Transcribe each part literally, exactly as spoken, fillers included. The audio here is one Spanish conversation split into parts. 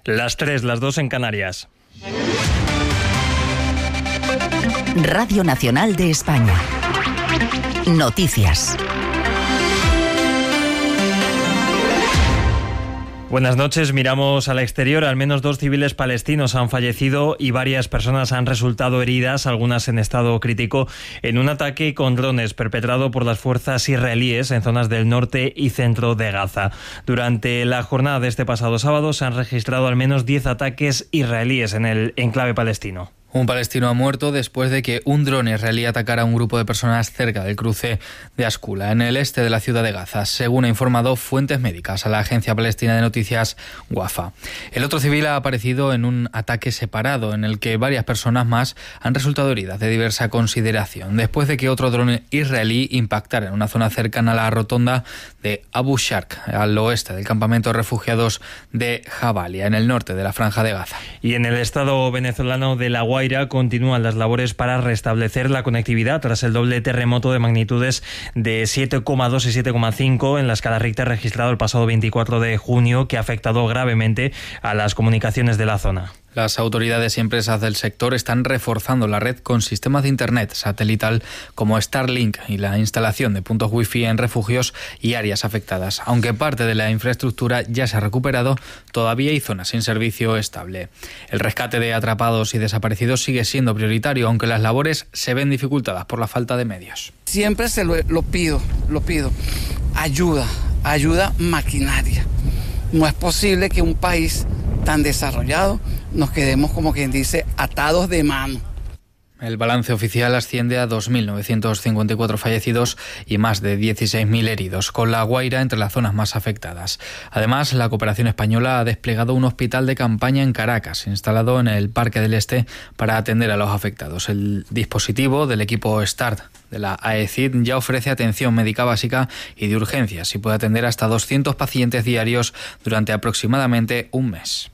Las tres, las dos en Canarias. Radio Nacional de España. Noticias. Buenas noches, miramos al exterior. Al menos dos civiles palestinos han fallecido y varias personas han resultado heridas, algunas en estado crítico, en un ataque con drones perpetrado por las fuerzas israelíes en zonas del norte y centro de Gaza. Durante la jornada de este pasado sábado se han registrado al menos diez ataques israelíes en el enclave palestino. Un palestino ha muerto después de que un dron israelí atacara a un grupo de personas cerca del cruce de Ascula, en el este de la ciudad de Gaza, según ha informado fuentes médicas a la agencia palestina de noticias Wafa. El otro civil ha aparecido en un ataque separado en el que varias personas más han resultado heridas de diversa consideración, después de que otro dron israelí impactara en una zona cercana a la rotonda de Abu Shark, al oeste del campamento de refugiados de Jabalia, en el norte de la franja de Gaza. Y en el estado venezolano de La Guaira continúan las labores para restablecer la conectividad tras el doble terremoto de magnitudes de siete coma dos y siete coma cinco en la escala Richter registrado el pasado veinticuatro de junio, que ha afectado gravemente a las comunicaciones de la zona. Las autoridades y empresas del sector están reforzando la red con sistemas de internet satelital como Starlink y la instalación de puntos wifi en refugios y áreas afectadas. Aunque parte de la infraestructura ya se ha recuperado, todavía hay zonas sin servicio estable. El rescate de atrapados y desaparecidos sigue siendo prioritario, aunque las labores se ven dificultadas por la falta de medios. Siempre se lo, lo pido, lo pido. Ayuda, ayuda maquinaria. No es posible que un país tan desarrollado nos quedemos, como quien dice, atados de mano. El balance oficial asciende a dos mil novecientos cincuenta y cuatro fallecidos y más de dieciséis mil heridos, con La Guaira entre las zonas más afectadas. Además, la cooperación española ha desplegado un hospital de campaña en Caracas, instalado en el Parque del Este, para atender a los afectados. El dispositivo del equipo START de la A E C I D ya ofrece atención médica básica y de urgencias y puede atender hasta doscientos pacientes diarios durante aproximadamente un mes.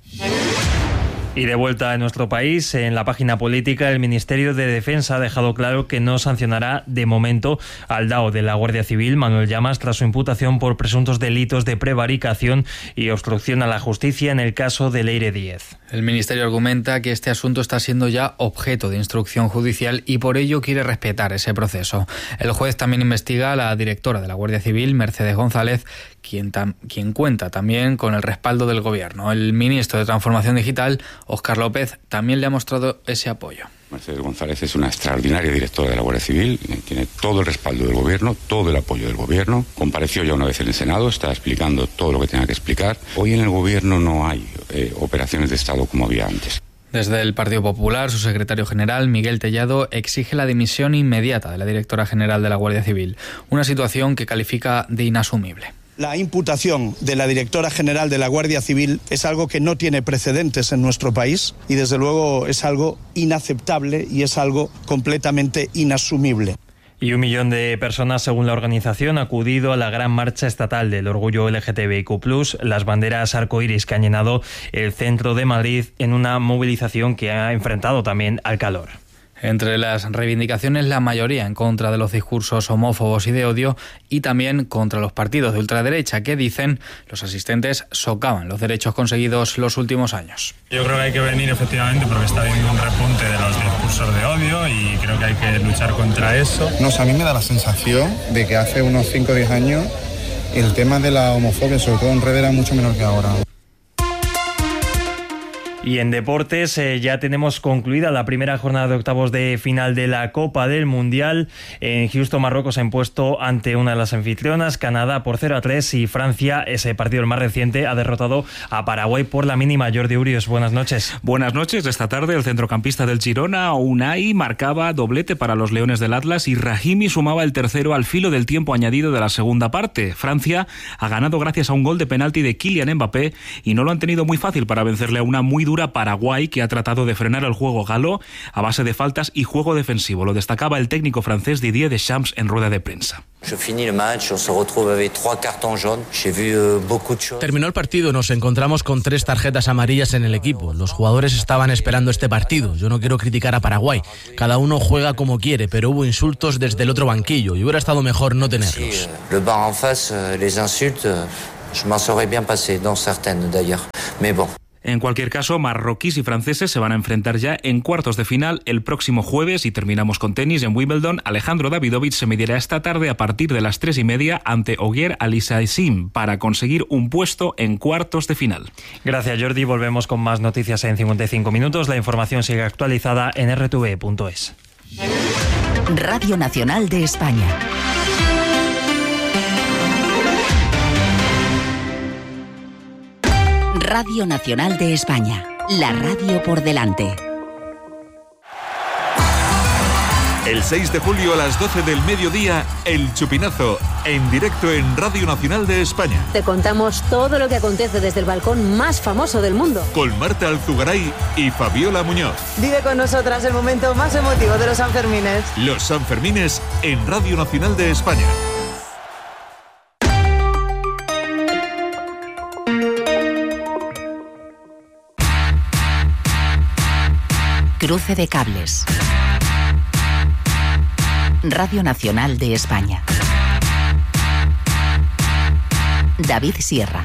Y de vuelta a nuestro país, en la página política, el Ministerio de Defensa ha dejado claro que no sancionará de momento al D A O de la Guardia Civil, Manuel Llamas, tras su imputación por presuntos delitos de prevaricación y obstrucción a la justicia en el caso de Leire Díez. El Ministerio argumenta que este asunto está siendo ya objeto de instrucción judicial y por ello quiere respetar ese proceso. El juez también investiga a la directora de la Guardia Civil, Mercedes González, quien, tam- quien cuenta también con el respaldo del Gobierno. El ministro de Transformación Digital, Óscar López, también le ha mostrado ese apoyo. Mercedes González es una extraordinaria directora de la Guardia Civil, tiene todo el respaldo del Gobierno, todo el apoyo del Gobierno. Compareció ya una vez en el Senado, está explicando todo lo que tenga que explicar. Hoy en el Gobierno no hay eh, operaciones de Estado como había antes. Desde el Partido Popular, su secretario general, Miguel Tellado, exige la dimisión inmediata de la directora general de la Guardia Civil, una situación que califica de inasumible. La imputación de la directora general de la Guardia Civil es algo que no tiene precedentes en nuestro país y desde luego es algo inaceptable y es algo completamente inasumible. Y un millón de personas, según la organización, ha acudido a la gran marcha estatal del orgullo L G T B I Q plus, las banderas arcoíris que han llenado el centro de Madrid en una movilización que ha enfrentado también al calor. Entre las reivindicaciones, la mayoría en contra de los discursos homófobos y de odio y también contra los partidos de ultraderecha que, dicen los asistentes, socavan los derechos conseguidos los últimos años. Yo creo que hay que venir efectivamente porque está habiendo un repunte de los discursos de odio y creo que hay que luchar contra eso. No sé, a mí me da la sensación de que hace unos cinco o diez años el tema de la homofobia, sobre todo en redes, era mucho menor que ahora. Y en deportes eh, ya tenemos concluida la primera jornada de octavos de final de la Copa del Mundial. En Houston, Marruecos se ha impuesto ante una de las anfitrionas, Canadá por cero a tres, y Francia, ese partido el más reciente, ha derrotado a Paraguay por la mínima. Jordi Urios, buenas noches. Buenas noches. Esta tarde el centrocampista del Girona, Unai, marcaba doblete para los Leones del Atlas y Rahimi sumaba el tercero al filo del tiempo añadido de la segunda parte. Francia ha ganado gracias a un gol de penalti de Kylian Mbappé y no lo han tenido muy fácil para vencerle a una muy dura Paraguay, que ha tratado de frenar el juego galo a base de faltas y juego defensivo. Lo destacaba el técnico francés Didier Deschamps en rueda de prensa. Terminó el partido, nos encontramos con tres tarjetas amarillas en el equipo. Los jugadores estaban esperando este partido. Yo no quiero criticar a Paraguay. Cada uno juega como quiere, pero hubo insultos desde el otro banquillo y hubiera estado mejor no tenerlos. Le banc en face, les insultes, je m'en serais bien passé, dans certaines d'ailleurs. Mais bon. En cualquier caso, marroquíes y franceses se van a enfrentar ya en cuartos de final el próximo jueves y terminamos con tenis en Wimbledon. Alejandro Davidovich se medirá esta tarde a partir de las tres y media ante Ogier Aliassime para conseguir un puesto en cuartos de final. Gracias, Jordi. Volvemos con más noticias en cincuenta y cinco minutos. La información sigue actualizada en r t v punto es. Radio Nacional de España. Radio Nacional de España, la radio por delante. El seis de julio a las doce del mediodía, El Chupinazo, en directo en Radio Nacional de España. Te contamos todo lo que acontece desde el balcón más famoso del mundo. Con Marta Alzugaray y Fabiola Muñoz. Vive con nosotras el momento más emotivo de los Sanfermines. Los Sanfermines en Radio Nacional de España. Cruce de cables. Radio Nacional de España. David Sierra.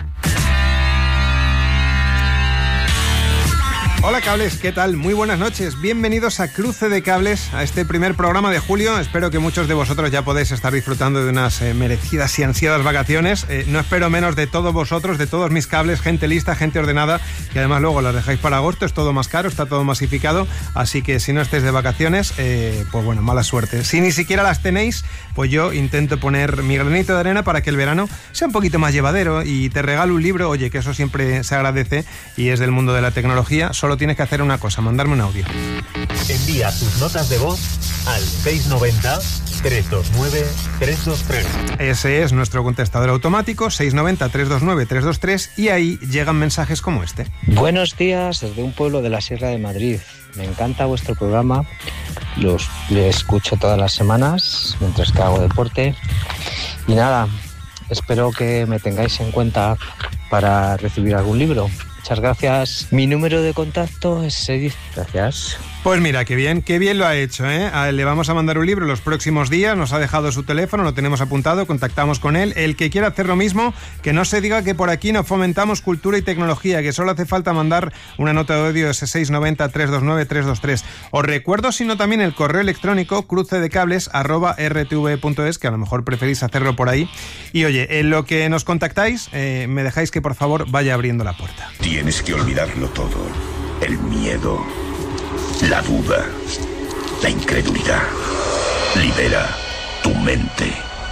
Hola cables, ¿qué tal? Muy buenas noches. Bienvenidos a Cruce de Cables, a este primer programa de julio. Espero que muchos de vosotros ya podéis estar disfrutando de unas eh, merecidas y ansiadas vacaciones. Eh, no espero menos de todos vosotros, de todos mis cables, gente lista, gente ordenada, que además luego las dejáis para agosto. Es todo más caro, está todo masificado, así que si no estáis de vacaciones, eh, pues bueno, mala suerte. Si ni siquiera las tenéis, pues yo intento poner mi granito de arena para que el verano sea un poquito más llevadero y te regalo un libro, oye, que eso siempre se agradece y es del mundo de la tecnología. Solo tienes que hacer una cosa, mandarme un audio. Envía tus notas de voz al seis noventa, trescientos veintinueve, trescientos veintitrés. Ese es nuestro contestador automático, seis noventa, trescientos veintinueve, trescientos veintitrés, y ahí llegan mensajes como este. Buenos días desde un pueblo de la Sierra de Madrid. Me encanta vuestro programa, los le escucho todas las semanas mientras que hago deporte. Y nada, espero que me tengáis en cuenta para recibir algún libro. Muchas gracias. Mi número de contacto es seis. Gracias. Pues mira, qué bien, qué bien lo ha hecho, ¿eh? A él le vamos a mandar un libro los próximos días, nos ha dejado su teléfono, lo tenemos apuntado, contactamos con él. El que quiera hacer lo mismo, que no se diga que por aquí no fomentamos cultura y tecnología, que solo hace falta mandar una nota de audio ese seis noventa, trescientos veintinueve, trescientos veintitrés. Os recuerdo, sino también el correo electrónico crucedecables arroba r t v punto es, que a lo mejor preferís hacerlo por ahí. Y oye, en lo que nos contactáis, eh, me dejáis que por favor vaya abriendo la puerta. Tienes que olvidarlo todo. El miedo, la duda, la incredulidad. Libera tu mente.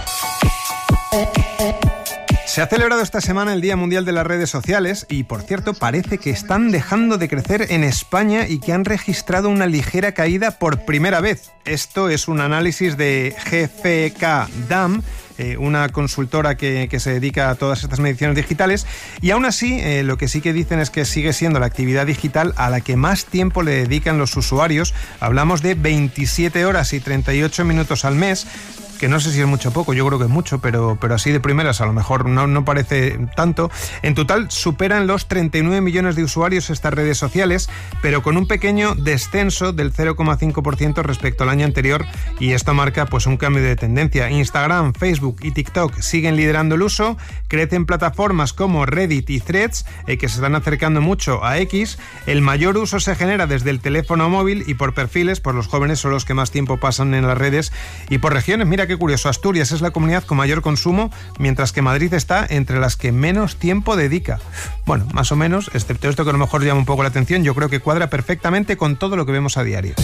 Se ha celebrado esta semana el Día Mundial de las Redes Sociales y, por cierto, parece que están dejando de crecer en España y que han registrado una ligera caída por primera vez. Esto es un análisis de G F K D A M, Eh, una consultora que, que se dedica a todas estas mediciones digitales, y aún así eh, lo que sí que dicen es que sigue siendo la actividad digital a la que más tiempo le dedican los usuarios. Hablamos de veintisiete horas y treinta y ocho minutos al mes, que no sé si es mucho o poco, yo creo que es mucho, pero, pero así de primeras a lo mejor no, no parece tanto. En total superan los treinta y nueve millones de usuarios estas redes sociales, pero con un pequeño descenso del cero coma cinco por ciento respecto al año anterior, y esto marca pues un cambio de tendencia. Instagram, Facebook y TikTok siguen liderando el uso, crecen plataformas como Reddit y Threads, eh, que se están acercando mucho a X. El mayor uso se genera desde el teléfono móvil y por perfiles, pues los jóvenes son los que más tiempo pasan en las redes, y por regiones, mira qué curioso, Asturias es la comunidad con mayor consumo, mientras que Madrid está entre las que menos tiempo dedica. Bueno, más o menos, excepto esto que a lo mejor llama un poco la atención, yo creo que cuadra perfectamente con todo lo que vemos a diario.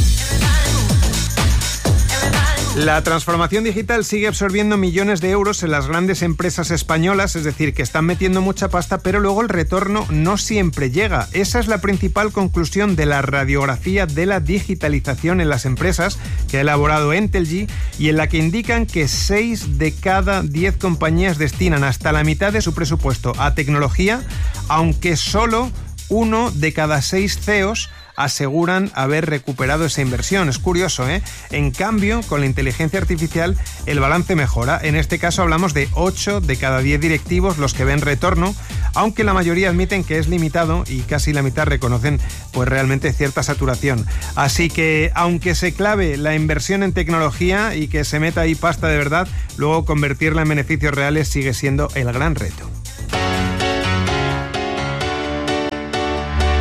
La transformación digital sigue absorbiendo millones de euros en las grandes empresas españolas, es decir, que están metiendo mucha pasta, pero luego el retorno no siempre llega. Esa es la principal conclusión de la radiografía de la digitalización en las empresas que ha elaborado Entelgy, y en la que indican que seis de cada diez compañías destinan hasta la mitad de su presupuesto a tecnología, aunque solo uno de cada seis C E Os aseguran haber recuperado esa inversión. Es curioso, ¿eh? En cambio, con la inteligencia artificial el balance mejora. En este caso hablamos de ocho de cada diez directivos los que ven retorno, aunque la mayoría admiten que es limitado y casi la mitad reconocen pues realmente cierta saturación. Así que, aunque se clave la inversión en tecnología y que se meta ahí pasta de verdad, luego convertirla en beneficios reales sigue siendo el gran reto.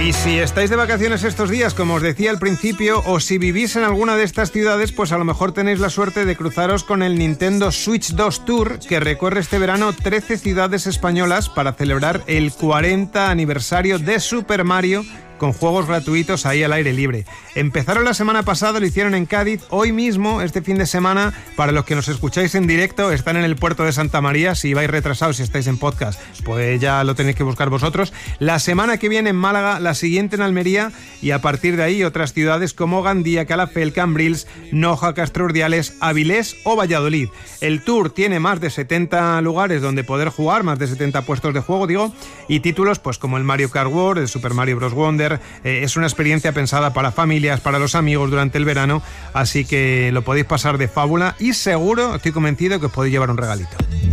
Y si estáis de vacaciones estos días, como os decía al principio, o si vivís en alguna de estas ciudades, pues a lo mejor tenéis la suerte de cruzaros con el Nintendo Switch dos Tour, que recorre este verano trece ciudades españolas para celebrar el cuarenta aniversario de Super Mario, con juegos gratuitos ahí al aire libre. Empezaron la semana pasada, lo hicieron en Cádiz. Hoy mismo, este fin de semana, para los que nos escucháis en directo, están en el puerto de Santa María. Si vais retrasados, si estáis en podcast, pues ya lo tenéis que buscar vosotros. La semana que viene en Málaga, la siguiente en Almería, y a partir de ahí otras ciudades como Gandía, Calafell, Cambrils, Noja, Castro Urdiales, Avilés o Valladolid. El tour tiene más de setenta lugares donde poder jugar, más de setenta puestos de juego, digo, y títulos pues como el Mario Kart World, el Super Mario Bros. Wonder. Eh, es una experiencia pensada para familias, para los amigos durante el verano, así que lo podéis pasar de fábula y seguro, estoy convencido, que os podéis llevar un regalito.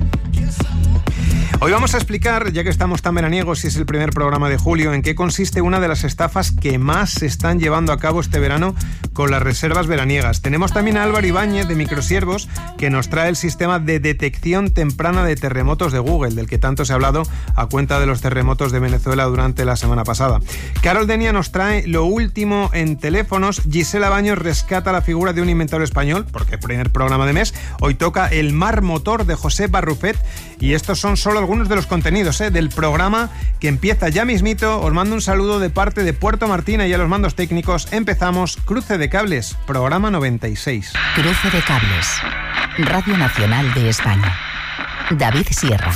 Hoy vamos a explicar, ya que estamos tan veraniegos y es el primer programa de julio, en qué consiste una de las estafas que más se están llevando a cabo este verano con las reservas veraniegas. Tenemos también a Álvaro Ibáñez de Microsiervos, que nos trae el sistema de detección temprana de terremotos de Google, del que tanto se ha hablado a cuenta de los terremotos de Venezuela durante la semana pasada. Carol Denia nos trae lo último en teléfonos. Gisela Baños rescata la figura de un inventor español, porque es primer programa de mes. Hoy toca el Mar Motor de José Barrufet, y estos son solo algunos algunos de los contenidos ¿eh? del programa que empieza ya mismito. Os mando un saludo de parte de Puerto Martina y a los mandos técnicos. Empezamos Cruce de Cables, programa noventa y seis. Cruce de Cables, Radio Nacional de España. David Sierra.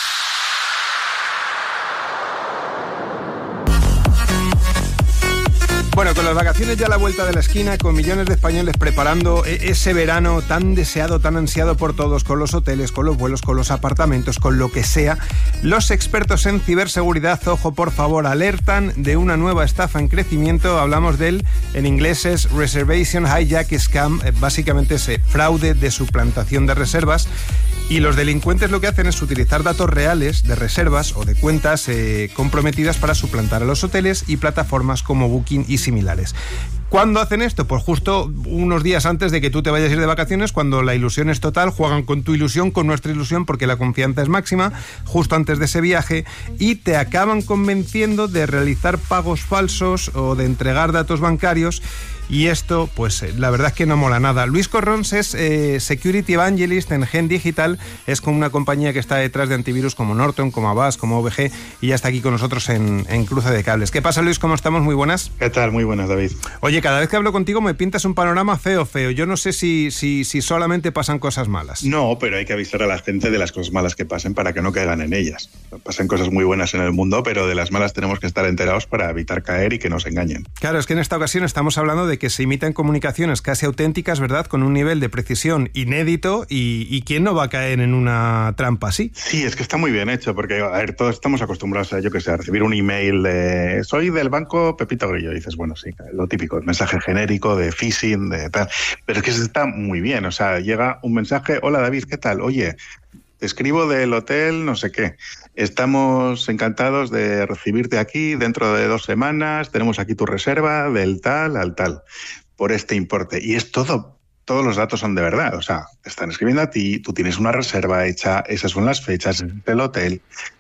Bueno, con las vacaciones ya a la vuelta de la esquina, con millones de españoles preparando ese verano tan deseado, tan ansiado por todos, con los hoteles, con los vuelos, con los apartamentos, con lo que sea, los expertos en ciberseguridad, ojo por favor, alertan de una nueva estafa en crecimiento. Hablamos del, en inglés es Reservation Hijack Scam, básicamente es fraude de suplantación de reservas. Y los delincuentes lo que hacen es utilizar datos reales de reservas o de cuentas eh, comprometidas para suplantar a los hoteles y plataformas como Booking y similares. ¿Cuándo hacen esto? Pues justo unos días antes de que tú te vayas a ir de vacaciones, cuando la ilusión es total, juegan con tu ilusión, con nuestra ilusión, porque la confianza es máxima, justo antes de ese viaje, y te acaban convenciendo de realizar pagos falsos o de entregar datos bancarios. Y esto, pues la verdad es que no mola nada. Luis Corrons es eh, Security Evangelist en Gen Digital, es con una compañía que está detrás de antivirus como Norton, como Avast, como O V G, y ya está aquí con nosotros en, en Cruce de Cables. ¿Qué pasa, Luis? ¿Cómo estamos? Muy buenas. ¿Qué tal? Muy buenas, David. Oye, cada vez que hablo contigo me pintas un panorama feo, feo. Yo no sé si, si, si solamente pasan cosas malas. No, pero hay que avisar a la gente de las cosas malas que pasen para que no caigan en ellas. Pasan cosas muy buenas en el mundo, pero de las malas tenemos que estar enterados para evitar caer y que nos engañen. Claro, es que en esta ocasión estamos hablando de que se imitan comunicaciones casi auténticas, ¿verdad? Con un nivel de precisión inédito, y, y ¿quién no va a caer en una trampa así? Sí, es que está muy bien hecho, porque a ver, todos estamos acostumbrados a, yo que sé, a recibir un email de soy del banco Pepito Grillo, y dices, bueno, sí, lo típico, el mensaje genérico de phishing, de tal, pero es que está muy bien, o sea, llega un mensaje, hola David, ¿qué tal? Oye, te escribo del hotel no sé qué, estamos encantados de recibirte aquí dentro de dos semanas, tenemos aquí tu reserva del tal al tal, por este importe, y es todo, todos los datos son de verdad, o sea, te están escribiendo a ti, tú tienes una reserva hecha, esas son las fechas del hotel,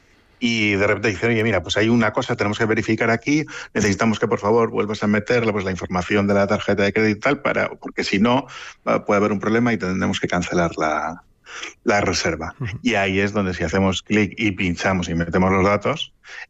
y de repente dicen, oye, mira, pues hay una cosa, tenemos que verificar aquí, necesitamos que por favor vuelvas a meterle pues la información de la tarjeta de crédito y tal, para, porque si no puede haber un problema y tendremos que cancelar la, la reserva. Uh-huh. Y ahí es donde si hacemos clic y pinchamos y metemos los datos,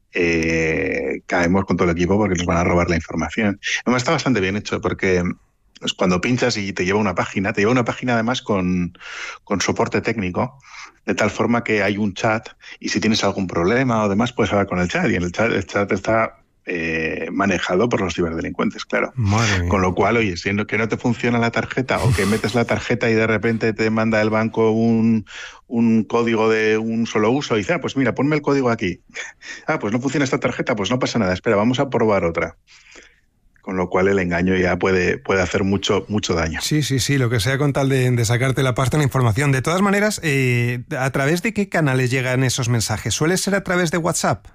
eh, caemos con todo el equipo porque nos van a robar la información. Además está bastante bien hecho porque pues, cuando pinchas y te lleva una página, te lleva una página además con, con soporte técnico, de tal forma que hay un chat y si tienes algún problema o demás puedes hablar con el chat, y en el chat, el chat está eh, manejado por los ciberdelincuentes, claro. Con lo cual, oye, si no, que no te funciona la tarjeta o que metes la tarjeta y de repente te manda el banco un, un código de un solo uso y dice, ah, pues mira, ponme el código aquí. Ah, pues no funciona esta tarjeta, pues no pasa nada, espera, vamos a probar otra. Con lo cual el engaño ya puede, puede hacer mucho, mucho daño. Sí, sí, sí, lo que sea con tal de, de sacarte la pasta en información. De todas maneras, eh, ¿a través de qué canales llegan esos mensajes? ¿Suele ser a través de WhatsApp?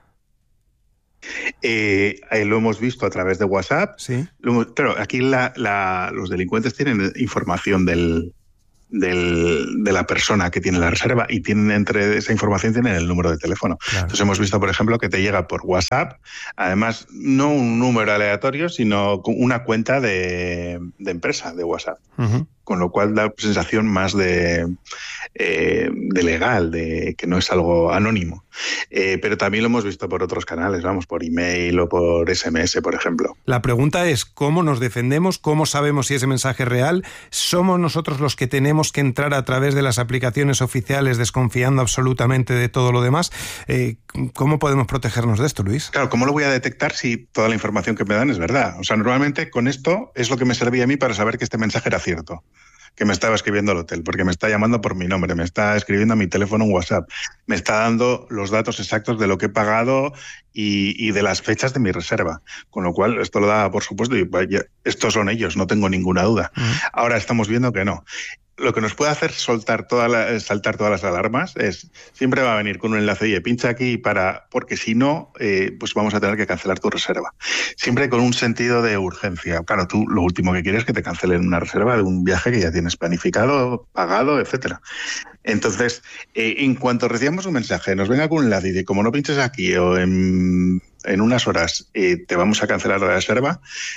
Eh, eh, lo hemos visto a través de WhatsApp. Sí. Lo, claro, aquí la, la, los delincuentes tienen información del, del, de la persona que tiene la reserva y tienen entre esa información tienen el número de teléfono. Claro. Entonces hemos visto, por ejemplo, que te llega por WhatsApp, además no un número aleatorio, sino una cuenta de, de empresa de WhatsApp. Uh-huh. Con lo cual da sensación más de, eh, de legal, de que no es algo anónimo. Eh, pero también lo hemos visto por otros canales, vamos, por email o por S M S, por ejemplo. La pregunta es, ¿cómo nos defendemos? ¿Cómo sabemos si ese mensaje es real? ¿Somos nosotros los que tenemos que entrar a través de las aplicaciones oficiales desconfiando absolutamente de todo lo demás? Eh, ¿Cómo podemos protegernos de esto, Luis? Claro, ¿cómo lo voy a detectar si toda la información que me dan es verdad? O sea, normalmente con esto es lo que me servía a mí para saber que este mensaje era cierto, que me estaba escribiendo al hotel, porque me está llamando por mi nombre, me está escribiendo a mi teléfono en WhatsApp, me está dando los datos exactos de lo que he pagado y, y de las fechas de mi reserva. Con lo cual, esto lo da por supuesto, y vaya, estos son ellos, no tengo ninguna duda. Uh-huh. Ahora estamos viendo que no. Lo que nos puede hacer soltar toda la, saltar todas las alarmas es, siempre va a venir con un enlace, oye, pincha aquí para, porque si no, eh, pues vamos a tener que cancelar tu reserva. Siempre con un sentido de urgencia. Claro, tú lo último que quieres es que te cancelen una reserva de un viaje que ya tienes planificado, pagado, etcétera. Entonces, eh, en cuanto recibamos un mensaje, nos venga con un enlace y de como no pinches aquí o en, en unas horas eh, te vamos a cancelar la reserva,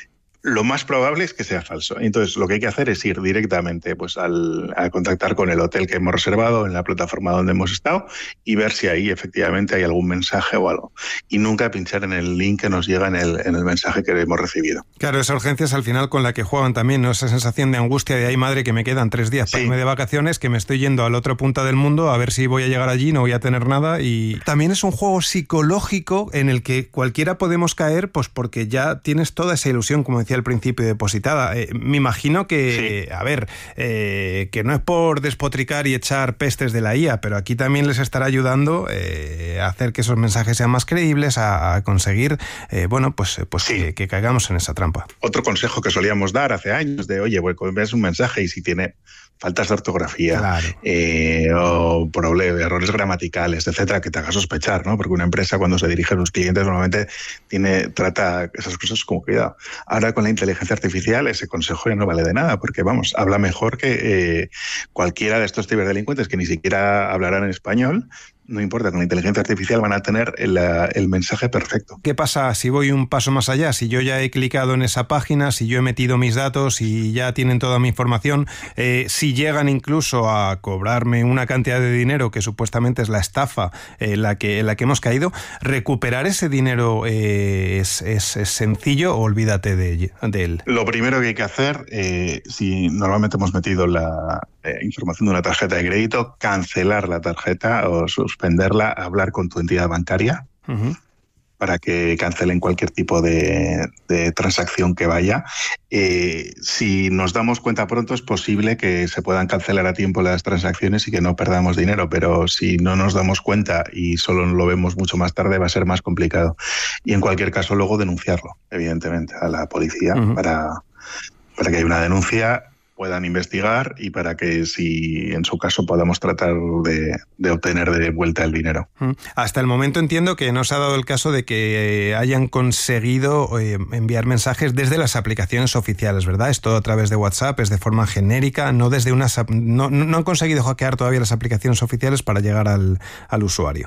lo más probable es que sea falso. Entonces, lo que hay que hacer es ir directamente pues, al, a contactar con el hotel que hemos reservado en la plataforma donde hemos estado y ver si ahí efectivamente hay algún mensaje o algo. Y nunca pinchar en el link que nos llega en el, en el mensaje que hemos recibido. Claro, esa urgencia es al final con la que juegan también, ¿no? Esa sensación de angustia de, ay madre, que me quedan tres días para sí. irme de vacaciones, que me estoy yendo a la otra punta del mundo a ver si voy a llegar allí, no voy a tener nada. Y también es un juego psicológico en el que cualquiera podemos caer, pues porque ya tienes toda esa ilusión, como decía al principio, depositada. Eh, me imagino que, sí. a ver, eh, que no es por despotricar y echar pestes de la I A, pero aquí también les estará ayudando eh, a hacer que esos mensajes sean más creíbles, a, a conseguir, eh, bueno, pues, pues sí. que, que caigamos en esa trampa. Otro consejo que solíamos dar hace años de, oye, pues ves un mensaje y si tiene faltas de ortografía, claro. eh, o problemas, errores gramaticales, etcétera, que te haga sospechar, ¿no? Porque una empresa cuando se dirige a los clientes normalmente tiene, trata esas cosas como cuidado. Ahora con la inteligencia artificial ese consejo ya no vale de nada, porque vamos, habla mejor que eh, cualquiera de estos ciberdelincuentes que ni siquiera hablarán en español. No importa, con la inteligencia artificial van a tener el, el mensaje perfecto. ¿Qué pasa si voy un paso más allá? Si yo ya he clicado en esa página, si yo he metido mis datos y ya tienen toda mi información, eh, si llegan incluso a cobrarme una cantidad de dinero que supuestamente es la estafa en eh, la, que, en la que hemos caído, ¿recuperar ese dinero eh, es, es, es sencillo o olvídate de, de él? Lo primero que hay que hacer, eh, si normalmente hemos metido la eh, información de una tarjeta de crédito, cancelar la tarjeta o sus suspenderla, hablar con tu entidad bancaria uh-huh. para que cancelen cualquier tipo de, de transacción que vaya. Eh, si nos damos cuenta pronto, es posible que se puedan cancelar a tiempo las transacciones y que no perdamos dinero, pero si no nos damos cuenta y solo lo vemos mucho más tarde, va a ser más complicado. Y en cualquier caso, luego denunciarlo, evidentemente, a la policía uh-huh. para, para que haya una denuncia, puedan investigar y para que, si en su caso, podamos tratar de, de obtener de vuelta el dinero. Hasta el momento entiendo que no se ha dado el caso de que hayan conseguido eh, enviar mensajes desde las aplicaciones oficiales, ¿verdad? Es todo a través de WhatsApp, es de forma genérica, no desde unas, no, no han conseguido hackear todavía las aplicaciones oficiales para llegar al, al usuario.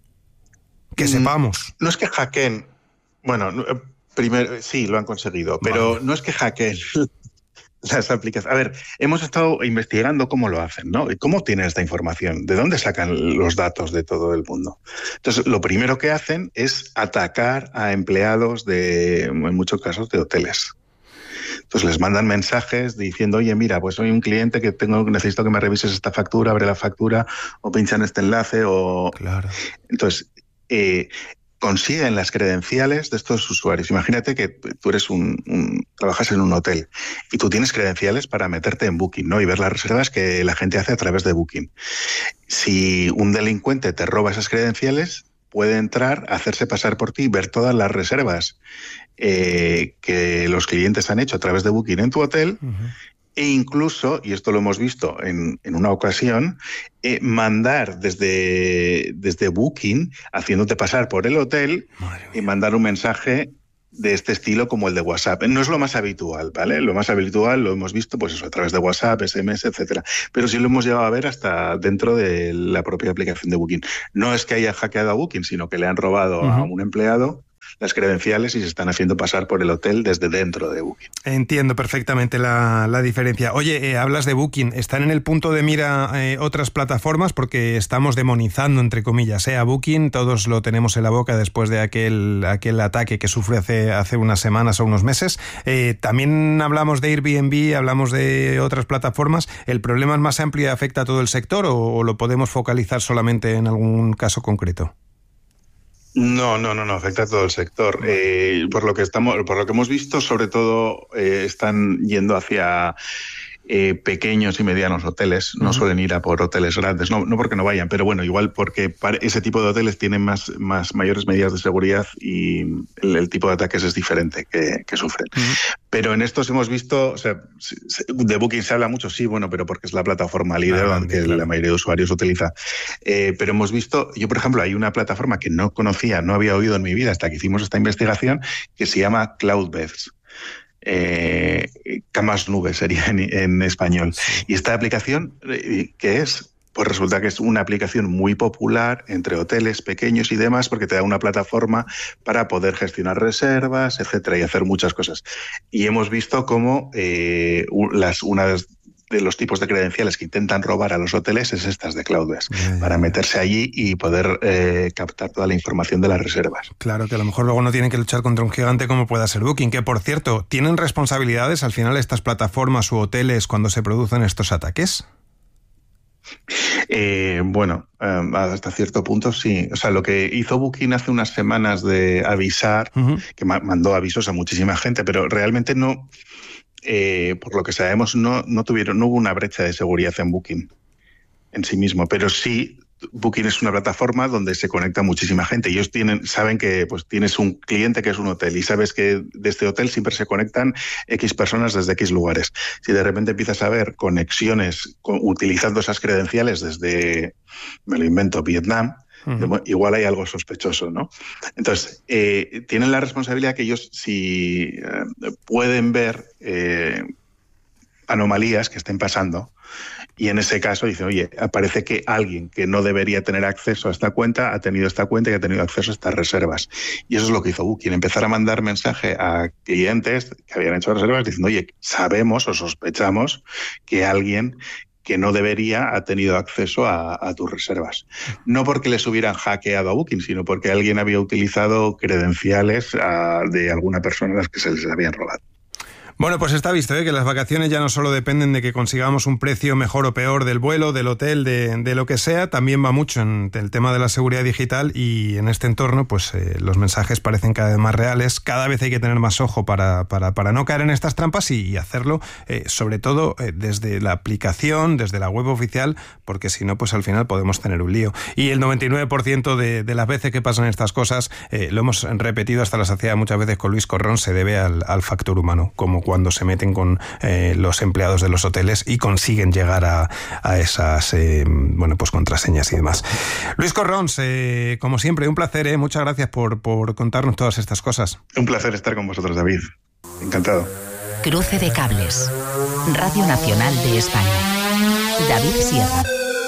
Que sepamos. No es que hackeen, bueno, primero sí lo han conseguido, pero vale. no es que hackeen las aplicaciones. A ver, hemos estado investigando cómo lo hacen, ¿no? ¿Cómo obtienen esta información? ¿De dónde sacan los datos de todo el mundo? Entonces, lo primero que hacen es atacar a empleados de, en muchos casos, de hoteles. Entonces les mandan mensajes diciendo, oye, mira, pues soy un cliente que tengo, necesito que me revises esta factura, abre la factura, o pincha en este enlace, o... Claro. Entonces, eh, consiguen las credenciales de estos usuarios. Imagínate que tú eres un, un trabajas en un hotel y tú tienes credenciales para meterte en Booking, ¿no? Y ver las reservas que la gente hace a través de Booking. Si un delincuente te roba esas credenciales, puede entrar, hacerse pasar por ti, ver todas las reservas eh, que los clientes han hecho a través de Booking en tu hotel. Uh-huh. E incluso, y esto lo hemos visto en, en una ocasión, eh, mandar desde, desde Booking, haciéndote pasar por el hotel, y mandar un mensaje de este estilo como el de WhatsApp. No es lo más habitual, ¿vale? Lo más habitual lo hemos visto pues eso, a través de WhatsApp, S M S, etcétera. Pero sí lo hemos llegado a ver hasta dentro de la propia aplicación de Booking. No es que haya hackeado a Booking, sino que le han robado uh-huh. a un empleado las credenciales y se están haciendo pasar por el hotel desde dentro de Booking. Entiendo perfectamente la, la diferencia. Oye, eh, hablas de Booking. ¿Están en el punto de mira eh, otras plataformas? Porque estamos demonizando, entre comillas, eh, a Booking. Todos lo tenemos en la boca después de aquel, aquel ataque que sufre hace, hace unas semanas o unos meses. Eh, también hablamos de Airbnb, hablamos de otras plataformas. ¿El problema es más amplio y afecta a todo el sector o, o lo podemos focalizar solamente en algún caso concreto? No, no, no, no, afecta a todo el sector. Eh, por lo que estamos, por lo que hemos visto, sobre todo eh, están yendo hacia eh, pequeños y medianos hoteles. No uh-huh. suelen ir a por hoteles grandes, no, no porque no vayan, pero bueno, igual porque ese tipo de hoteles tienen más, más mayores medidas de seguridad y el, el tipo de ataques es diferente que, que sufren. Uh-huh. Pero en estos hemos visto, o sea, de Booking se habla mucho, sí, bueno, pero porque es la plataforma líder claro, que claro. la mayoría de usuarios utiliza. Eh, pero hemos visto, yo por ejemplo, hay una plataforma que no conocía, no había oído en mi vida hasta que hicimos esta investigación, que se llama Cloudbeds. Eh, camas nubes sería en, en español. Sí. Y esta aplicación, ¿qué es? Pues resulta que es una aplicación muy popular entre hoteles pequeños y demás porque te da una plataforma para poder gestionar reservas, etcétera, y hacer muchas cosas. Y hemos visto cómo eh, las, una de los tipos de credenciales que intentan robar a los hoteles es estas de Cloudbeds, yeah, para yeah. meterse allí y poder eh, captar toda la información de las reservas. Claro, que a lo mejor luego no tienen que luchar contra un gigante como pueda ser Booking, que por cierto, ¿tienen responsabilidades al final estas plataformas u hoteles cuando se producen estos ataques? Eh, bueno, eh, hasta cierto punto sí. O sea, lo que hizo Booking hace unas semanas de avisar, uh-huh. que ma- mandó avisos a muchísima gente, pero realmente no, eh, por lo que sabemos, no, no tuvieron, no hubo una brecha de seguridad en Booking en sí mismo, pero sí. Booking es una plataforma donde se conecta muchísima gente. Ellos tienen, saben que pues tienes un cliente que es un hotel y sabes que de este hotel siempre se conectan X personas desde X lugares. Si de repente empiezas a ver conexiones con, utilizando esas credenciales desde, me lo invento, Vietnam, uh-huh. igual hay algo sospechoso, ¿no? Entonces, eh, tienen la responsabilidad que ellos, si eh, pueden ver eh, anomalías que estén pasando, y en ese caso dice, oye, parece que alguien que no debería tener acceso a esta cuenta ha tenido esta cuenta y ha tenido acceso a estas reservas. Y eso es lo que hizo Booking, empezar a mandar mensaje a clientes que habían hecho reservas diciendo, oye, sabemos o sospechamos que alguien que no debería ha tenido acceso a, a tus reservas. No porque les hubieran hackeado a Booking, sino porque alguien había utilizado credenciales a, de alguna persona a las que se les habían robado. Bueno, pues está visto, ¿eh? Que las vacaciones ya no solo dependen de que consigamos un precio mejor o peor del vuelo, del hotel, de, de lo que sea, también va mucho en el tema de la seguridad digital y en este entorno pues eh, los mensajes parecen cada vez más reales, cada vez hay que tener más ojo para, para, para no caer en estas trampas y, y hacerlo eh, sobre todo eh, desde la aplicación, desde la web oficial, porque si no pues al final podemos tener un lío. Y el noventa y nueve por ciento de, de las veces que pasan estas cosas, eh, lo hemos repetido hasta la saciedad muchas veces con Luis Corrón, se debe al, al factor humano, como cuando se meten con eh, los empleados de los hoteles y consiguen llegar a, a esas eh, bueno pues contraseñas y demás. Luis Corrón, eh, como siempre, un placer, eh, muchas gracias por, por contarnos todas estas cosas. Un placer estar con vosotros, David. Encantado. Cruce de cables. Radio Nacional de España. David Sierra.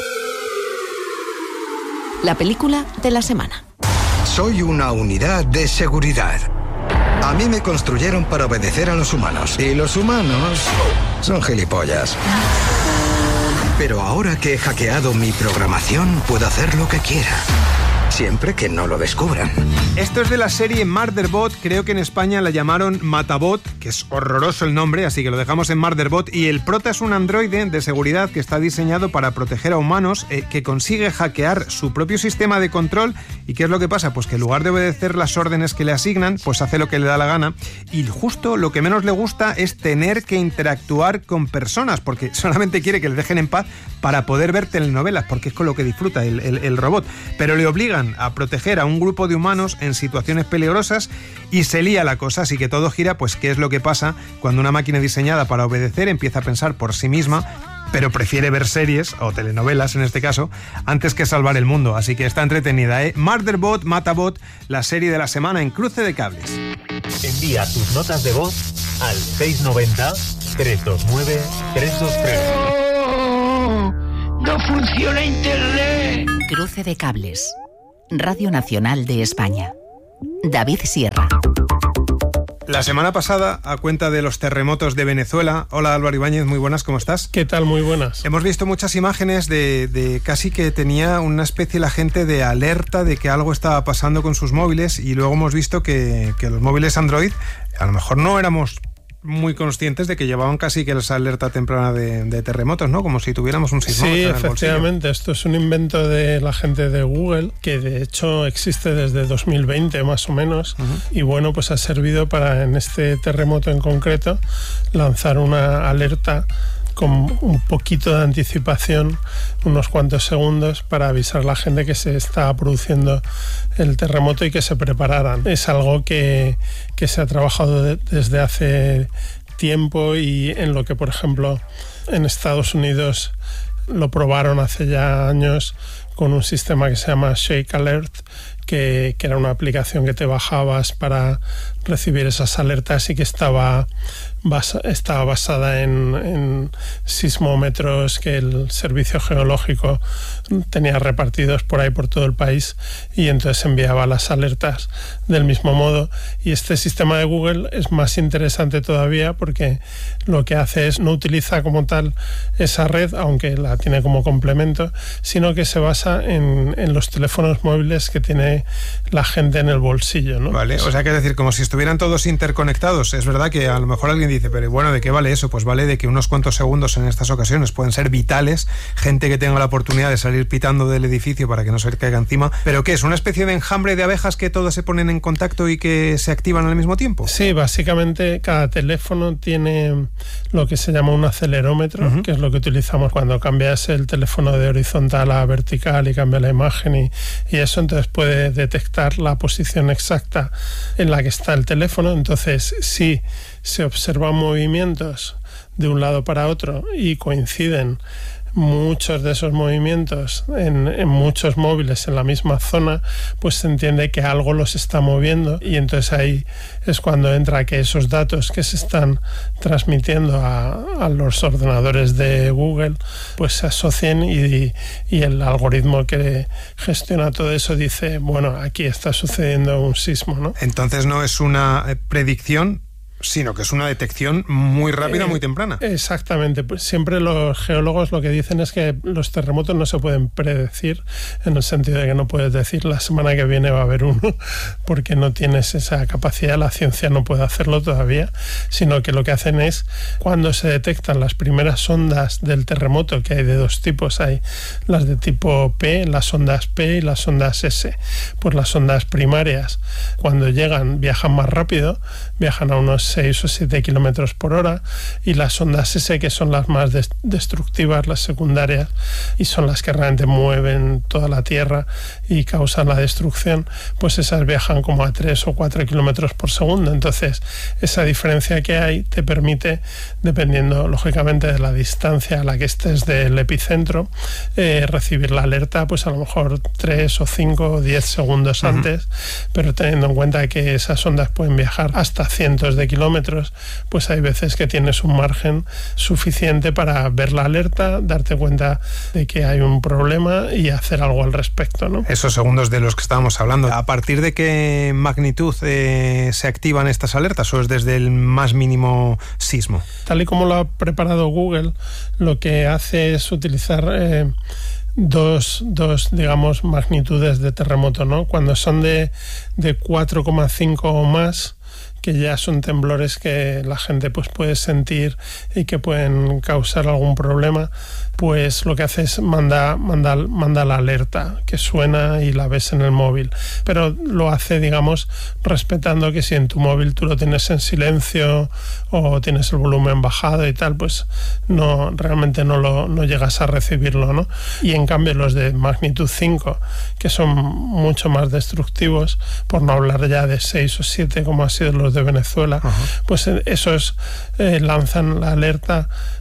La película de la semana. Soy una unidad de seguridad. A mí me construyeron para obedecer a los humanos. Y los humanos son gilipollas. Pero ahora que he hackeado mi programación, puedo hacer lo que quiera. Siempre que no lo descubran. Esto es de la serie Murderbot, creo que en España la llamaron Matabot, que es horroroso el nombre, así que lo dejamos en Murderbot, y el prota es un androide de seguridad que está diseñado para proteger a humanos, eh, que consigue hackear su propio sistema de control. ¿Y qué es lo que pasa? Pues que en lugar de obedecer las órdenes que le asignan, pues hace lo que le da la gana, y justo lo que menos le gusta es tener que interactuar con personas, porque solamente quiere que le dejen en paz para poder ver telenovelas, porque es con lo que disfruta el, el, el robot, pero le obligan a proteger a un grupo de humanos en situaciones peligrosas y se lía la cosa, así que todo gira, pues qué es lo que pasa cuando una máquina diseñada para obedecer empieza a pensar por sí misma, pero prefiere ver series, o telenovelas en este caso, antes que salvar el mundo, así que está entretenida, ¿eh? Murderbot, Matabot, la serie de la semana en Cruce de Cables. Envía tus notas de voz al seis noventa, trescientos veintinueve, trescientos veintitrés. ¡No funciona Internet! Cruce de cables. Radio Nacional de España. David Sierra. La semana pasada, a cuenta de los terremotos de Venezuela, hola Álvaro Ibáñez, muy buenas, ¿cómo estás? ¿Qué tal? Muy buenas. Hemos visto muchas imágenes de, de casi que tenía una especie la gente de alerta de que algo estaba pasando con sus móviles, y luego hemos visto que, que los móviles Android, a lo mejor no éramos muy conscientes de que llevaban casi que esa alerta temprana de, de terremotos, ¿no? Como si tuviéramos un sismómetro Sí, en el efectivamente. bolsillo. Esto es un invento de la gente de Google, que de hecho existe desde dos mil veinte más o menos. Uh-huh. Y bueno, pues ha servido para, en este terremoto en concreto, lanzar una alerta con un poquito de anticipación, unos cuantos segundos, para avisar a la gente que se está produciendo el terremoto y que se prepararan. Es algo que, que se ha trabajado de, desde hace tiempo, y en lo que, por ejemplo, en Estados Unidos lo probaron hace ya años con un sistema que se llama Shake Alert, que, que era una aplicación que te bajabas para recibir esas alertas y que estaba, basa, estaba basada en, en sismómetros que el servicio geológico tenía repartidos por ahí por todo el país, y entonces enviaba las alertas del mismo modo. Y este sistema de Google es más interesante todavía, porque lo que hace es no utiliza como tal esa red, aunque la tiene como complemento, sino que se basa en, en los teléfonos móviles que tiene la gente en el bolsillo, ¿no? Vale, o sea, que es decir, como si estuvieran todos interconectados. Es verdad que a lo mejor alguien dice, pero bueno, ¿de qué vale eso? Pues vale de que unos cuantos segundos en estas ocasiones pueden ser vitales, gente que tenga la oportunidad de salir pitando del edificio para que no se le caiga encima. ¿Pero qué es? ¿Una especie de enjambre de abejas que todas se ponen en contacto y que se activan al mismo tiempo? Sí, básicamente cada teléfono tiene lo que se llama un acelerómetro, uh-huh. que es lo que utilizamos cuando cambias el teléfono de horizontal a vertical y cambia la imagen, y, y eso entonces puede detectar la posición exacta en la que está el teléfono. Entonces, si se observan movimientos de un lado para otro y coinciden muchos de esos movimientos en, en muchos móviles en la misma zona, pues se entiende que algo los está moviendo, y entonces ahí es cuando entra que esos datos que se están transmitiendo a, a los ordenadores de Google pues se asocien, y, y el algoritmo que gestiona todo eso dice, bueno, aquí está sucediendo un sismo, ¿no? Entonces no es una predicción, sino que es una detección muy rápida, eh, muy temprana. Exactamente. Pues siempre los geólogos lo que dicen es que los terremotos no se pueden predecir, en el sentido de que no puedes decir la semana que viene va a haber uno, porque no tienes esa capacidad, la ciencia no puede hacerlo todavía, sino que lo que hacen es, cuando se detectan las primeras ondas del terremoto, que hay de dos tipos, hay las de tipo P, las ondas P y las ondas S. Pues las ondas primarias, cuando llegan, viajan más rápido, viajan a unos seis o siete kilómetros por hora, y las ondas S, que son las más des- destructivas, las secundarias, y son las que realmente mueven toda la Tierra y causan la destrucción, pues esas viajan como a tres o cuatro kilómetros por segundo. Entonces, esa diferencia que hay te permite, dependiendo lógicamente de la distancia a la que estés del epicentro, eh, recibir la alerta, pues a lo mejor tres o cinco o diez segundos uh-huh. antes, pero teniendo en cuenta que esas ondas pueden viajar hasta cientos de kilómetros, pues hay veces que tienes un margen suficiente para ver la alerta, darte cuenta de que hay un problema y hacer algo al respecto, ¿no? Esos segundos de los que estábamos hablando, ¿a partir de qué magnitud eh, se activan estas alertas, o es desde el más mínimo sismo? Tal y como lo ha preparado Google, lo que hace es utilizar eh, dos, dos, digamos, magnitudes de terremoto, ¿no? Cuando son de, de cuatro coma cinco o más, que ya son temblores que la gente pues puede sentir y que pueden causar algún problema, pues lo que hace es manda, manda, manda la alerta que suena y la ves en el móvil, pero lo hace, digamos, respetando que si en tu móvil tú lo tienes en silencio o tienes el volumen bajado y tal, pues no, realmente no lo no llegas a recibirlo, ¿no? Y en cambio los de magnitud cinco, que son mucho más destructivos, por no hablar ya de seis o siete como ha sido los de Venezuela, uh-huh. pues esos eh, lanzan la alerta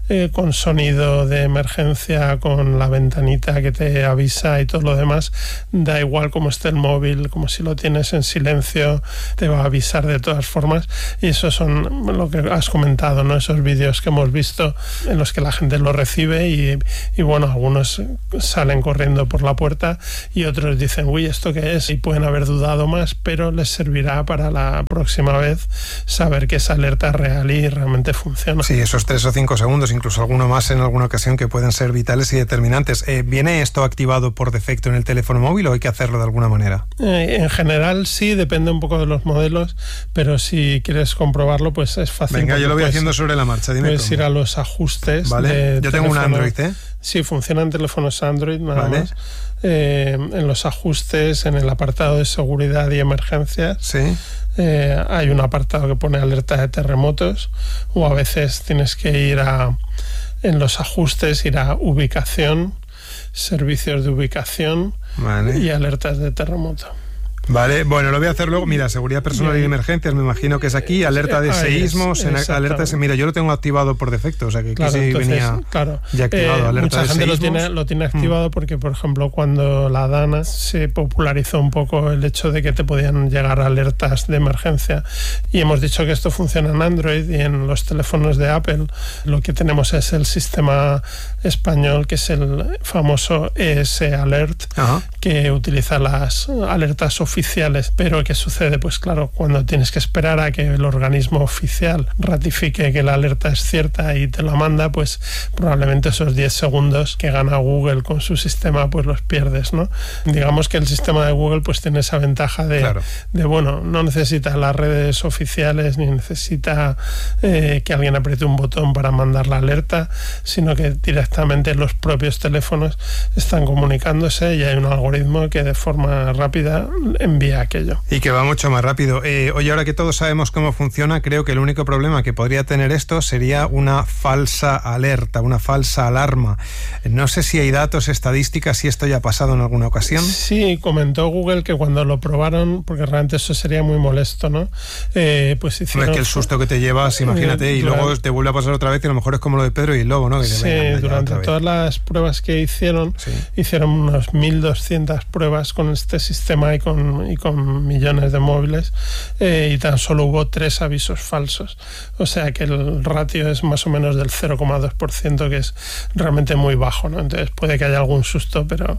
eh, con sonido de emergencia, con la ventanita que te avisa y todo lo demás. Da igual cómo esté el móvil, como si lo tienes en silencio, te va a avisar de todas formas. Y eso son lo que has comentado, ¿no? Esos vídeos que hemos visto en los que la gente lo recibe y, y bueno, algunos salen corriendo por la puerta y otros dicen, uy, ¿esto qué es? Y pueden haber dudado más, pero les servirá para la próxima vez saber que esa alerta es real y realmente funciona. Sí, esos tres o cinco segundos, incluso alguno más en alguna ocasión, que pueden ser vitales y determinantes. Eh, ¿Viene esto activado por defecto en el teléfono móvil o hay que hacerlo de alguna manera? Eh, en general sí, depende un poco de los modelos, pero si quieres comprobarlo, pues es fácil. Venga, yo lo voy haciendo sobre la marcha, dime Puedes cómo. ir a los ajustes. Vale, de yo tengo teléfono. un Android, ¿eh? Sí, funcionan teléfonos Android, nada Vale. más. Eh, en los ajustes, en el apartado de seguridad y emergencias, sí. eh, hay un apartado que pone alerta de terremotos, o a veces tienes que ir a, en los ajustes, ir a ubicación, servicios de ubicación, vale. y alertas de terremoto. Vale, bueno, lo voy a hacer luego. Mira, seguridad personal y emergencias, me imagino que es aquí, alerta de seísmos, en, alerta de, mira, yo lo tengo activado por defecto, o sea que claro, aquí sí entonces, venía claro, ya activado, eh, alerta mucha de gente seísmos. lo tiene, lo tiene activado mm. porque, por ejemplo, cuando la DANA se popularizó un poco el hecho de que te podían llegar alertas de emergencia, y hemos dicho que esto funciona en Android y en los teléfonos de Apple, lo que tenemos es el sistema español, que es el famoso E S Alert, Ajá. que utiliza las alertas oficiales. Pero ¿qué sucede? Pues claro, cuando tienes que esperar a que el organismo oficial ratifique que la alerta es cierta y te la manda, pues probablemente esos diez segundos que gana Google con su sistema, pues los pierdes, ¿no? Digamos que el sistema de Google pues tiene esa ventaja de, claro. de bueno, no necesita las redes oficiales ni necesita eh, que alguien apriete un botón para mandar la alerta, sino que directamente los propios teléfonos están comunicándose y hay un algoritmo que de forma rápida envía aquello. Y que va mucho más rápido. Eh, oye, ahora que todos sabemos cómo funciona, creo que el único problema que podría tener esto sería una falsa alerta, una falsa alarma. No sé si hay datos, estadísticas, si esto ya ha pasado en alguna ocasión. Sí, comentó Google que cuando lo probaron, porque realmente eso sería muy molesto, ¿no? Eh, pues hicieron... No es que el susto que te llevas, imagínate, eh, y durante... luego te vuelve a pasar otra vez y a lo mejor es como lo de Pedro y el Lobo, ¿no? Que sí, venga, durante todas las pruebas que hicieron, sí. hicieron unas mil doscientas pruebas con este sistema y con, y con millones de móviles, eh, y tan solo hubo tres avisos falsos, o sea que el ratio es más o menos del cero coma dos por ciento, que es realmente muy bajo, ¿no? Entonces puede que haya algún susto, pero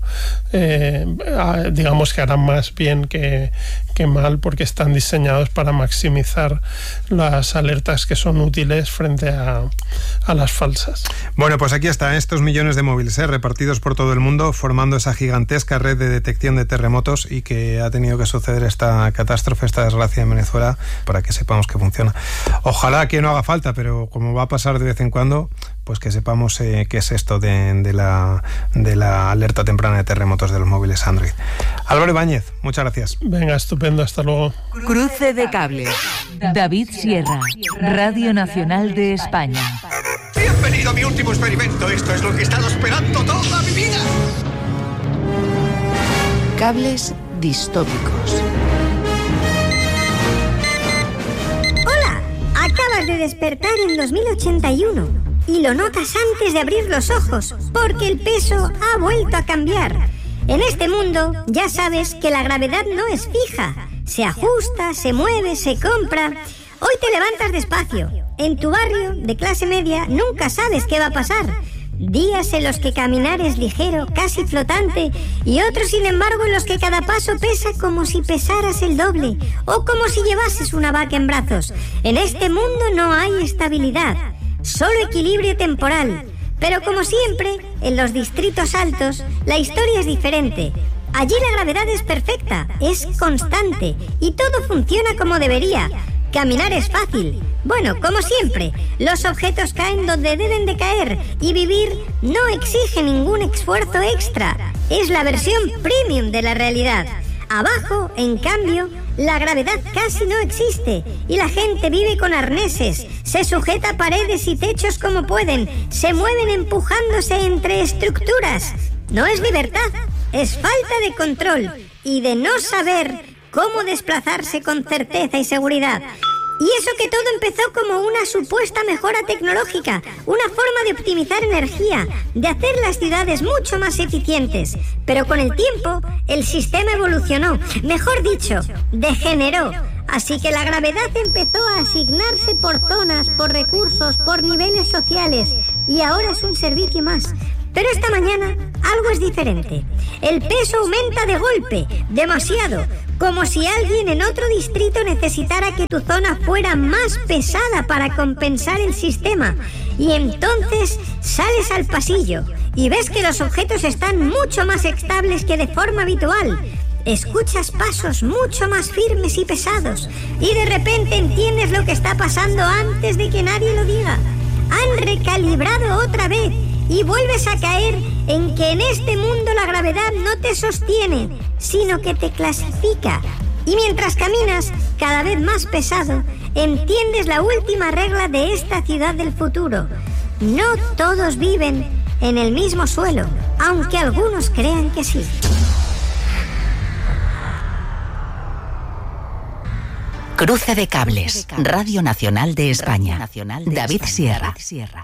eh, digamos que harán más bien que, que mal, porque están diseñados para maximizar las alertas que son útiles frente a, a las falsas. Bueno, pues aquí están estos millones de móviles, ¿eh? repartidos por todo el mundo, formando esa gigantesca red de detección de terremotos, y que ha tenido que suceder esta catástrofe, esta desgracia en Venezuela, para que sepamos que funciona. Ojalá que no haga falta, pero como va a pasar de vez en cuando, pues que sepamos eh, qué es esto de, de, la, de la alerta temprana de terremotos de los móviles Android. Álvaro Ibáñez, muchas gracias. Venga, estupendo, hasta luego. Cruce de cables. David Sierra, Radio Nacional de España. Bienvenido a mi último experimento. Esto es lo que he estado esperando toda mi vida. Cables distópicos. Hola, acabas de despertar en dos mil ochenta y uno y lo notas antes de abrir los ojos, porque el peso ha vuelto a cambiar. En este mundo ya sabes que la gravedad no es fija, se ajusta, se mueve, se compra. Hoy te levantas despacio. En tu barrio de clase media nunca sabes qué va a pasar. Días en los que caminar es ligero, casi flotante, y otros, sin embargo, en los que cada paso pesa como si pesaras el doble, o como si llevases una vaca en brazos. En este mundo no hay estabilidad, solo equilibrio temporal. Pero como siempre, en los distritos altos, la historia es diferente. Allí la gravedad es perfecta, es constante, y todo funciona como debería. Caminar es fácil. Bueno, como siempre, los objetos caen donde deben de caer, y vivir no exige ningún esfuerzo extra. Es la versión premium de la realidad. Abajo, en cambio, la gravedad casi no existe y la gente vive con arneses, se sujeta a paredes y techos como pueden, se mueven empujándose entre estructuras. No es libertad, es falta de control y de no saber cómo desplazarse con certeza y seguridad. Y eso que todo empezó como una supuesta mejora tecnológica, una forma de optimizar energía, de hacer las ciudades mucho más eficientes. Pero con el tiempo, el sistema evolucionó, mejor dicho, degeneró. Así que la gravedad empezó a asignarse por zonas, por recursos, por niveles sociales. Y ahora es un servicio más. Pero esta mañana algo es diferente. El peso aumenta de golpe, demasiado, como si alguien en otro distrito necesitara que tu zona fuera más pesada para compensar el sistema. Y entonces sales al pasillo y ves que los objetos están mucho más estables que de forma habitual. Escuchas pasos mucho más firmes y pesados y de repente entiendes lo que está pasando antes de que nadie lo diga. Han recalibrado otra vez y vuelves a caer en que en este mundo la gravedad no te sostiene, sino que te clasifica. Y mientras caminas cada vez más pesado, entiendes la última regla de esta ciudad del futuro. No todos viven en el mismo suelo, aunque algunos crean que sí. Cruce de cables, Radio Nacional de España. David Sierra.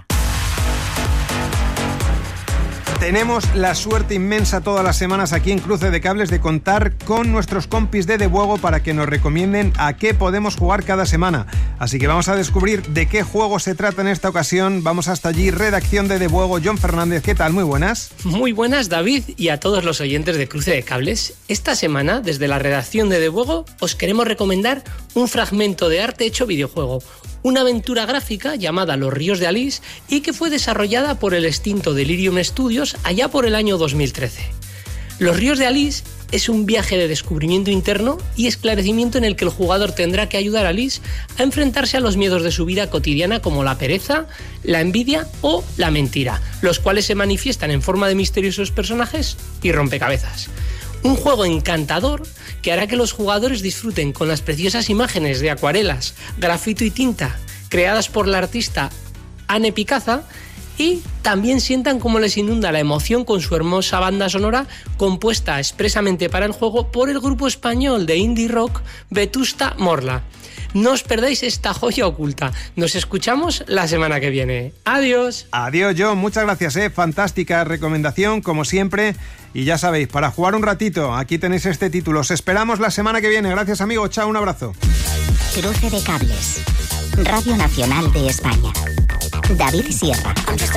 Tenemos la suerte inmensa todas las semanas aquí en Cruce de Cables de contar con nuestros compis de Debuego para que nos recomienden a qué podemos jugar cada semana. Así que vamos a descubrir de qué juego se trata en esta ocasión. Vamos hasta allí, redacción de Debuego. John Fernández, ¿qué tal? Muy buenas. Muy buenas, David, y a todos los oyentes de Cruce de Cables. Esta semana, desde la redacción de Debuego, os queremos recomendar un fragmento de arte hecho videojuego. Una aventura gráfica llamada Los Ríos de Alice y que fue desarrollada por el extinto Delirium Studios allá por el año dos mil trece. Los Ríos de Alice es un viaje de descubrimiento interno y esclarecimiento en el que el jugador tendrá que ayudar a Alice a enfrentarse a los miedos de su vida cotidiana como la pereza, la envidia o la mentira, los cuales se manifiestan en forma de misteriosos personajes y rompecabezas. Un juego encantador que hará que los jugadores disfruten con las preciosas imágenes de acuarelas, grafito y tinta creadas por la artista Anne Picaza y también sientan cómo les inunda la emoción con su hermosa banda sonora compuesta expresamente para el juego por el grupo español de indie rock Vetusta Morla. No os perdáis esta joya oculta. Nos escuchamos la semana que viene. Adiós. Adiós, John. Muchas gracias, ¿eh? Fantástica recomendación, como siempre. Y ya sabéis, para jugar un ratito, aquí tenéis este título. Os esperamos la semana que viene. Gracias, amigo. Chao, un abrazo. Cruce de cables. Radio Nacional de España. David Sierra.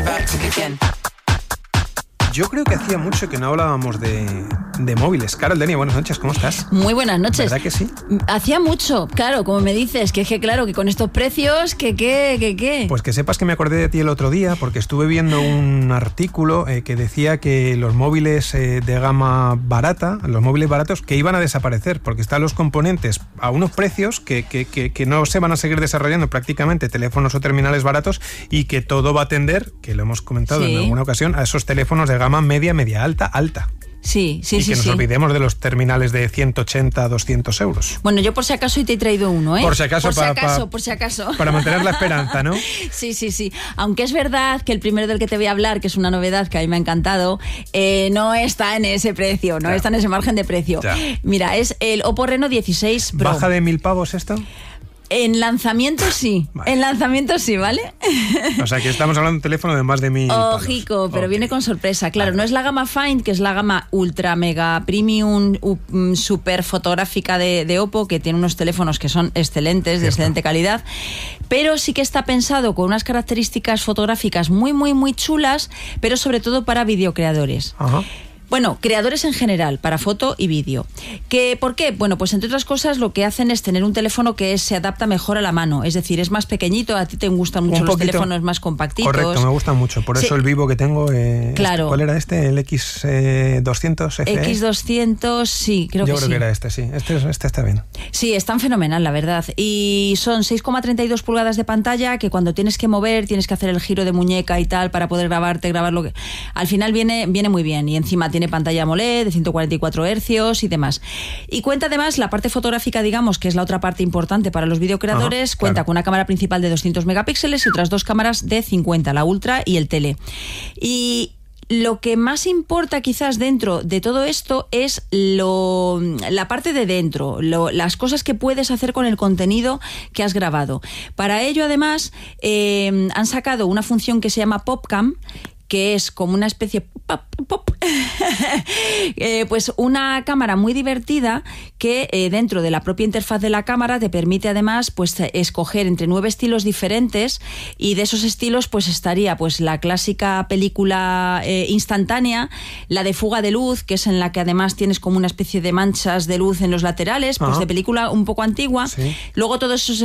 Yo creo que hacía mucho que no hablábamos de, de móviles. Carol Denia, buenas noches, ¿cómo estás? Muy buenas noches. ¿Verdad que sí? Hacía mucho, claro, como me dices, que es que claro, que con estos precios, que qué, que qué. Pues que sepas que me acordé de ti el otro día, porque estuve viendo un artículo eh, que decía que los móviles eh, de gama barata, los móviles baratos, que iban a desaparecer, porque están los componentes a unos precios que, que, que, que no se van a seguir desarrollando prácticamente teléfonos o terminales baratos y que todo va a tender, que lo hemos comentado sí. en alguna ocasión, a esos teléfonos de gama media, media alta, alta. Sí, sí, y sí. que nos sí. olvidemos de los terminales de ciento ochenta, doscientos euros. Bueno, yo por si acaso hoy te he traído uno, ¿eh? Por si acaso, por si pa, acaso, pa, por si acaso. Para mantener la esperanza, ¿no? Sí, sí, sí. Aunque es verdad que el primero del que te voy a hablar, que es una novedad que a mí me ha encantado, eh, no está en ese precio, no ya. está en ese margen de precio. Ya. Mira, es el Oppo Reno dieciséis Pro. ¿Baja de mil pavos esto? En lanzamiento sí, vale. en lanzamiento sí, ¿vale? O sea que estamos hablando de un teléfono de más de mil Ojico, palos. pero okay. viene con sorpresa. Claro, vale. no es la gama Find, que es la gama ultra mega premium, um, super fotográfica de, de Oppo, que tiene unos teléfonos que son excelentes, Cierto. de excelente calidad, pero sí que está pensado con unas características fotográficas muy, muy, muy chulas, pero sobre todo para videocreadores. Ajá. Bueno, creadores en general, para foto y vídeo. ¿Que, ¿Por qué? Bueno, pues entre otras cosas lo que hacen es tener un teléfono que es, se adapta mejor a la mano. Es decir, es más pequeñito, a ti te gustan mucho los teléfonos más compactitos. Correcto, me gustan mucho. Por eso sí. el Vivo que tengo, eh, claro. ¿cuál era este? ¿El X doscientos F E? X doscientos, sí, creo Yo que sí. Yo creo que era este, sí. Este, este está bien. Sí, están fenomenal, la verdad. Y son seis coma treinta y dos pulgadas de pantalla que cuando tienes que mover, tienes que hacer el giro de muñeca y tal para poder grabarte, grabar lo que... Al final viene, viene muy bien y encima tiene pantalla AMOLED de ciento cuarenta y cuatro hercios y demás. Y cuenta además la parte fotográfica, digamos, que es la otra parte importante para los videocreadores. Ajá, cuenta claro. con una cámara principal de doscientos megapíxeles y otras dos cámaras de cincuenta, la ultra y el tele. Y Lo que más importa quizás dentro de todo esto es lo, la parte de dentro, lo, las cosas que puedes hacer con el contenido que has grabado. Para ello, además, eh, han sacado una función que se llama PopCam, que es como una especie pop, pop, eh, pues una cámara muy divertida que eh, dentro de la propia interfaz de la cámara te permite además pues escoger entre nueve estilos diferentes, y de esos estilos pues estaría pues la clásica película eh, instantánea, la de fuga de luz, que es en la que además tienes como una especie de manchas de luz en los laterales, pues Ajá. de película un poco antigua. Sí. Luego todos esos